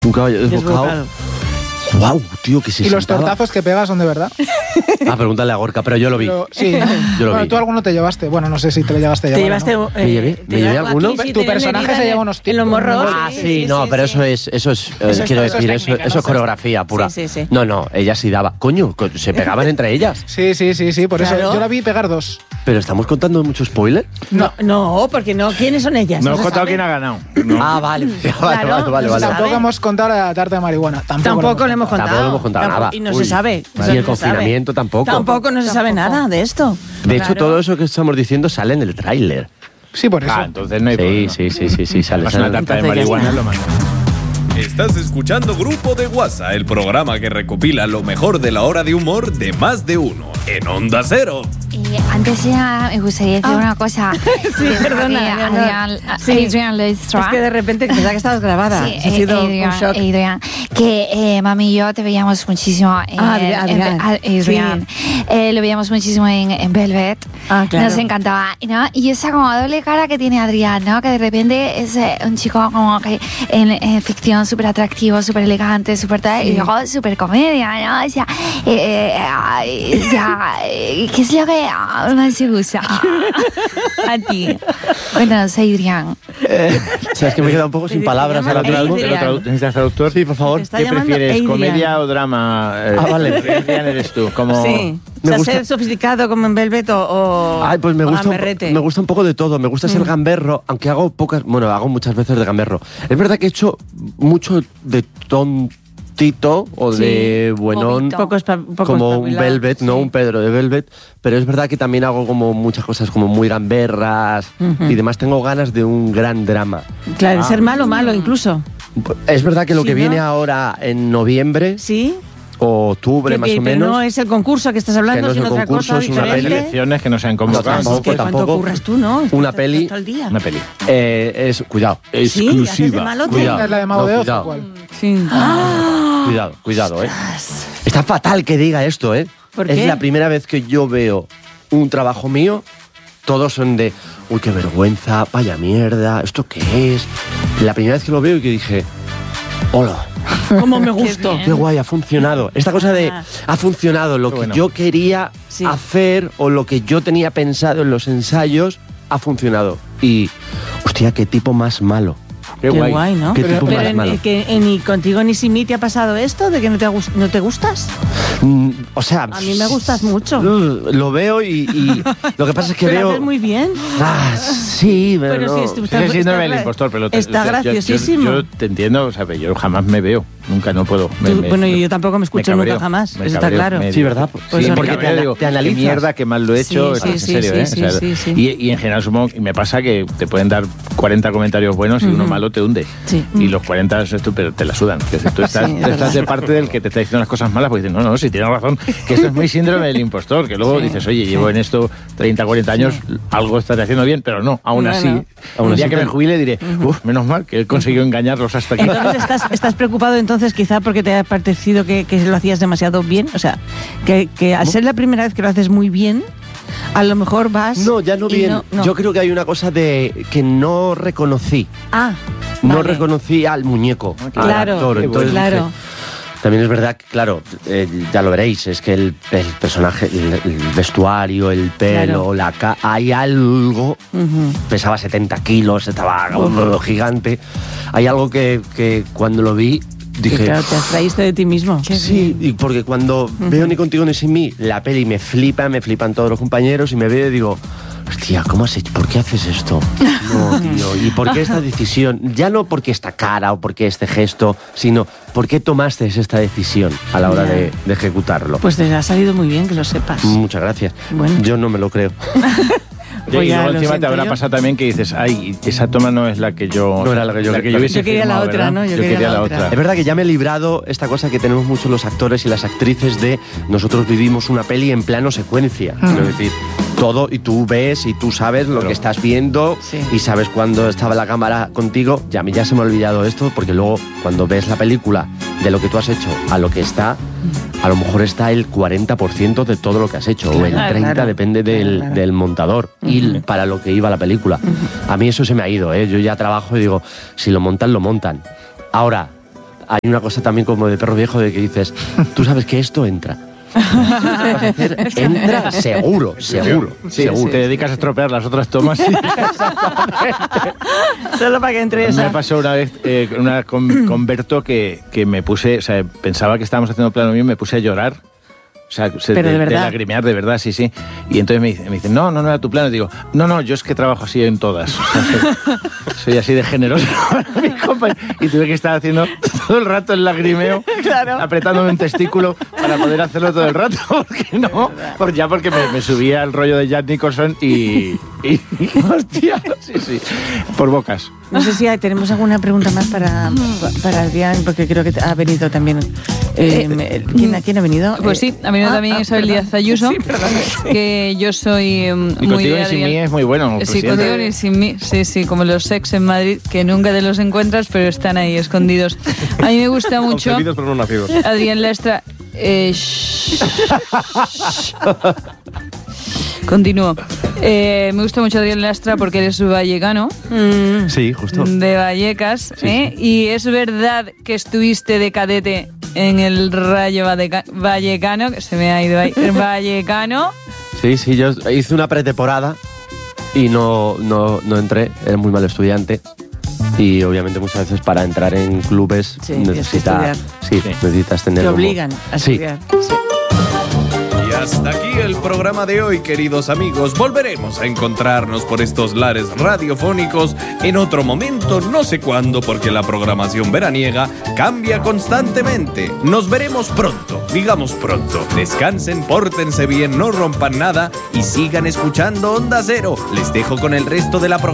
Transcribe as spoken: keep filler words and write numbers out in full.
Un caballo desbocado. Wow, tío, que se Y los sentaba. tortazos que pegas son de verdad. Ah, pregúntale a Gorka, pero yo lo vi. Pero, sí, yo lo bueno, vi. tú alguno te llevaste. Bueno, no sé si te lo llevaste a ¿Te llevar. llevaste? ¿no? Eh, ¿Me llevé? te ¿Me llevé llevas alguno? aquí, sí, Tu te ven personaje herida se en- lleva unos en los morros. Ah, sí, sí, sí, no, sí, pero sí. eso es, eso es, eh, Eso es- quiero eso es decir, eso, técnica, eso ¿no? es coreografía pura. Sí, sí, sí. No, no, ella sí daba. Coño, co- se pegaban entre ellas. Sí, sí, sí, sí, por Claro. eso yo la vi pegar dos. Pero estamos contando mucho spoiler. No, no, porque no. ¿Quiénes son ellas? No se hemos contado sabe. quién ha ganado. No. Ah, vale. vale, Claro, vale, vale, no vale. se Tampoco sabe. hemos contado la tarta de marihuana. Tampoco, Tampoco le hemos contado. contado. Tampoco le hemos contado Tampoco- nada. Y no Uy. se sabe. Y Eso el no se confinamiento sabe. tampoco. Tampoco no se sabe Tampoco. nada de esto. De hecho, Claro. todo eso que estamos diciendo sale en el tráiler. Sí, por eso. Ah, entonces no hay Sí, problema. sí, sí, sí, sí, sale. Más sale una en el- tarta de Entonces ya marihuana está. es lo más. Estás escuchando Grupo de WhatsApp, el programa que recopila lo mejor de la hora de humor de más de uno en Onda Cero. Y antes ya me gustaría decir Ah. una cosa. Sí, perdona, Adrián, Leonor. Adrián, Sí. Adrián Leistra. Es que de repente pensaba que estabas grabada. Sí, Ha sido eh, un Adrián, shock. Adrián, que eh, mami y yo te veíamos muchísimo en, Ah, Adri- Adrián. en- a- Adrián. Eh, lo veíamos muchísimo en, en Velvet. Ah, claro. Nos encantaba, ¿no? Y esa como doble cara que tiene Adrián, ¿no? Que de repente es eh, un chico como que en, en ficción súper atractivo, súper elegante, súper tal, y luego súper comedia, ¿no? O sea, eh, eh, ay, o sea, eh, ¿qué es lo que más te gusta a ti? Cuéntanos, Adrián. O sea, es que me he quedado un poco sin Te- te palabras llaman ahora mismo. Adrián. ¿Te lo tradu- ¿Necesitas traductor? Sí, por favor. Te está ¿Qué llamando prefieres, Adrián. comedia o drama? Eh, Ah, vale. Adrián eres tú, como... Sí. O Me sea, gusta- ser sofisticado como en Velvet o, o Ay, pues me o gusta, un, gamberrete. me gusta un poco de todo. Me gusta ser gamberro, aunque hago pocas. Bueno, hago muchas veces de gamberro. Es verdad que he hecho mucho de tontito o Sí. de buenón. Bobito. Poco espa- poco Como un espabilado, Velvet, no sí. un Pedro de Velvet. Pero es verdad que también hago como muchas cosas como muy gamberras y demás. Tengo ganas de un gran drama. Claro, ser malo, malo incluso. Es verdad que lo Sí, que ¿no? viene ahora en noviembre Sí. o octubre Que- más que- o pero menos. no es el concurso que estás hablando, Que no es sino el otra concurso, cosa es una Hay diferente. elecciones que no se han convocado. Ostras, es que Tampoco, cuánto tampoco. curras tú, ¿no? Una Estás peli- todo el día. Una peli. Eh, es, cuidado, ¿Sí? ¿Haces de exclusiva. malote? Cuidado, ¿Es la de Mago no, de Oz o cuidado. cuál? Sí. Ah, Cuidado, cuidado, ¿eh? Está fatal que diga esto, ¿eh? ¿Por es qué? la primera vez que yo veo un trabajo mío. Todos son de, uy, qué vergüenza, vaya mierda, ¿esto qué es? La primera vez que lo veo y que dije, hola, cómo me gustó. bien. qué guay, ha funcionado. Esta cosa de, Ah. ha funcionado, lo Qué que bueno. yo quería Sí. hacer o lo que yo tenía pensado en los ensayos, ha funcionado. Y, hostia, qué tipo más malo. Qué, Qué guay. guay, ¿no? Qué Pero, tipo pero más en- malo. que en- ni contigo ni sin mí te ha pasado esto de que no te, gus- no te gustas. Mm, o sea... A mí me gustas mucho. uh, Lo veo y, y lo que pasa es que Pero veo... haces muy bien. Ah, sí, pero, Pero no. sí, estu- Sigue siendo Está el gra- impostor, pero... te- está o sea, yo- graciosísimo. Yo, yo te entiendo, o sea, yo jamás me veo. Nunca, no puedo. Me- Tú- me- bueno, yo tampoco me escucho cabreo, nunca jamás, me eso está cabreo, claro. me- Sí, ¿verdad? Sí, Pues porque me te, cabreo, digo, te analizas. qué mierda, qué mal lo he hecho. Sí, es en sí, serio, sí, ¿eh? sí, O sea, sí, sí. Y, y en general supongo, y me pasa que te pueden dar cuarenta comentarios buenos y uno malo te hunde. Sí. Y los cuarenta es tú, pero te la sudan. Que tú estás, Sí, es tú estás verdad. de parte del que te está diciendo las cosas malas, pues dices, no, no, si tienes razón, que esto es muy síndrome del impostor, que luego Sí, dices, oye, sí. llevo en esto treinta, cuarenta años, algo estaré haciendo bien, pero no, aún No, así, no. Aún un día así que te- me jubile diré, uff, menos mal que he conseguido engañarlos hasta aquí. Entonces estás, estás preocupado entonces quizá porque te ha parecido que, que lo hacías demasiado bien. O sea, que, que al ser la primera vez que lo haces muy bien, a lo mejor vas... No, ya no y bien. no- no. Yo creo que hay una cosa de que no reconocí. Ah, No vale. reconocí al muñeco, al Claro, actor. qué Entonces bueno. dije- Claro. también es verdad que, claro, eh, ya lo veréis, es que el, el personaje, el, el vestuario, el pelo, Claro. la ca hay algo. Ujú. Pesaba setenta kilos, estaba uh, gigante. Hay algo que, que cuando lo vi Que dije. claro, te abstraíste de ti mismo. Sí, y porque cuando veo Ni contigo ni sin mí, la peli me flipa, me flipan todos los compañeros y me veo y digo, hostia, ¿cómo has hecho? ¿Por qué haces esto? No, tío, ¿y por qué esta decisión? Ya no porque esta cara o porque este gesto, sino ¿por qué tomaste esta decisión a la hora Ya. de, de ejecutarlo? Pues te ha salido muy bien, que lo sepas. Muchas gracias. Bueno. Yo no me lo creo. Pues y ya luego lo encima te siento habrá yo. pasado también que dices, ay, esa toma no es la que yo... No era la que yo- la que hubiese Yo quería la firmado, otra, ¿verdad? ¿no? Yo Yo quería quería la la otra. otra. Es verdad que ya me he librado esta cosa que tenemos muchos los actores y las actrices de nosotros vivimos una peli en plano secuencia. Quiero decir, todo y tú ves y tú sabes lo Claro. que estás viendo Sí. y sabes cuándo estaba la cámara contigo. Ya a mí ya se me ha olvidado esto porque luego cuando ves la película de lo que tú has hecho a lo que está, a lo mejor está el cuarenta por ciento de todo lo que has hecho o el Claro, treinta por ciento claro. depende del, Claro, claro. del montador y para lo que iba la película. A mí eso se me ha ido, ¿eh? Yo ya trabajo y digo, si lo montan, lo montan. Ahora, hay una cosa también como de perro viejo de que dices, tú sabes que esto entra. Hacer, entra seguro, seguro, Sí, seguro. te dedicas a estropear las otras tomas. Sí. Solo para que entre Me esa. pasó una vez eh, una con, con Berto que, que me puse, o sea, pensaba que estábamos haciendo plano mío y me puse a llorar. O sea, se- Pero de verdad. lagrimear, de verdad, sí, sí. Y entonces me dice, me dice, no, no, no era tu plano. Y digo, no, no, yo es que trabajo así en todas. O sea, soy, soy así de generoso para mi compañero. Y tuve que estar haciendo todo el rato el lagrimeo, Claro. apretándome un testículo para poder hacerlo todo el rato. Porque no, porque ya porque me, me subía al rollo de Jack Nicholson y, y, hostia, sí, sí, por bocas. No sé si hay- tenemos alguna pregunta más para, para Adrián, porque creo que ha venido también. Eh, me- ¿quién, ¿Quién ha venido? Pues sí, ha venido Ah, también ah, Isabel perdón. Díaz Ayuso, Sí, perdón. que yo soy mm, Y muy contigo de y sin Adrián. mí es muy bueno. Sí, presidente. contigo ni sin mí. Sí, sí, como los sex en Madrid, que nunca te los encuentras, pero están ahí escondidos. A mí me gusta mucho Concebidos pero no nacidos. Adrián Lastra. Eh, shh. Continúo. Eh, me gusta mucho Adrián Lastra porque eres vallecano, Mm, Sí, justo. de Vallecas, ¿eh? Y es verdad que estuviste de cadete en el Rayo Valleca- Vallecano, que se me ha ido ahí, el Vallecano. Sí, sí, yo hice una pretemporada y no, no, no entré, era muy mal estudiante. Y obviamente muchas veces para entrar en clubes Sí, tienes que necesitas, estudiar. sí, necesitas tener te como- obligan a Sí. estudiar. Sí. Y hasta aquí el programa de hoy, queridos amigos. Volveremos a encontrarnos por estos lares radiofónicos en otro momento, no sé cuándo, porque la programación veraniega cambia constantemente. Nos veremos pronto, digamos pronto. Descansen, pórtense bien, no rompan nada y sigan escuchando Onda Cero. Les dejo con el resto de la programación.